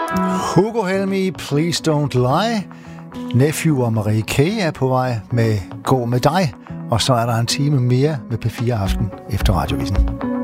Hugo Helmig, Please Don't Lie. Nephew og Marie K. er på vej med Gå med dig. Og så er der en time mere med P4 Aften efter Radiovisen.